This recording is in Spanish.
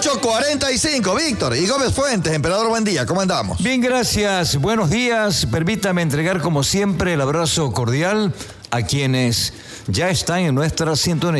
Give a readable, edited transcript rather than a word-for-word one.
8:45. Víctor y Gómez Fuentes, emperador, buen día, ¿cómo andamos? Bien, gracias, buenos días. Permítame entregar como siempre el abrazo cordial a quienes ya están en nuestra sintonía.